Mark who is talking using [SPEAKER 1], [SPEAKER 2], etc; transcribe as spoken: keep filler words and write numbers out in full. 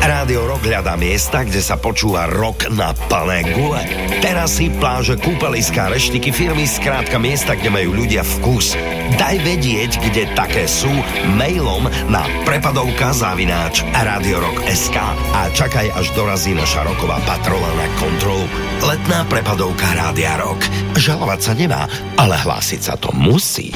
[SPEAKER 1] Rádio Rock hľadá miesta, kde sa počúva rock na plné gule. Terasy, pláže, kúpeliská, reštiky, firmy, skrátka miesta, kde majú ľudia vkus. Daj vedieť, kde také sú, mailom na prepadovka zavináč radiorock bodka es ká a čakaj, až dorazí naša roková patrola na kontrolu. Letná prepadovka Rádia Rock. Žalovať sa nemá, ale hlásiť sa to musí.